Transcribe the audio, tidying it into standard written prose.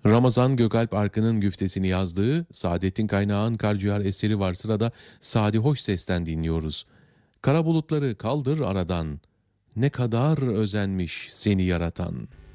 Ramazan Gökalp Arkın'ın güftesini yazdığı Saadettin Kaynağ'ın Karciğer eseri var, sırada Sadi Hoşses'ten dinliyoruz. Kara bulutları kaldır aradan, ne kadar özenmiş seni yaratan.